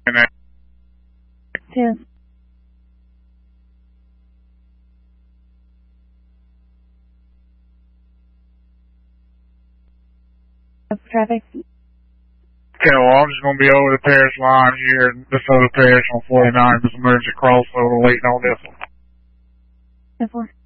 10. Traffic. Okay, well, I'm just going to be over the Paris line here in DeSoto Parish on 49. There's emergency crossover waiting on this one. 10-4.